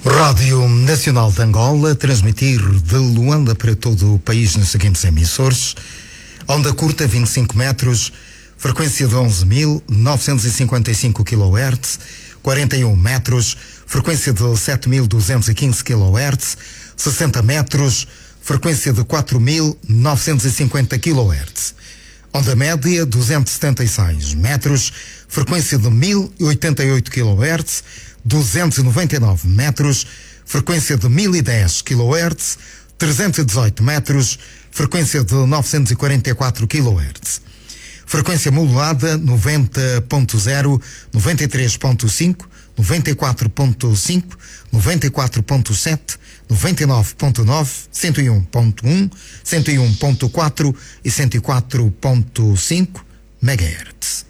Rádio Nacional de Angola, transmitir de Luanda para todo o país nos seguintes emissores: onda curta 25 metros, frequência de 11.955 kHz, 41 metros, frequência de 7.215 kHz, 60 metros, frequência de 4.950 kHz. Onda média 276 metros, frequência de 1.088 kHz, 299 metros, frequência de 1010 kHz, 318 metros, frequência de 944 kHz. Frequência modulada 90.0, 93.5, 94.5, 94.7, 99.9, 101.1, 101.4 e 104.5 MHz.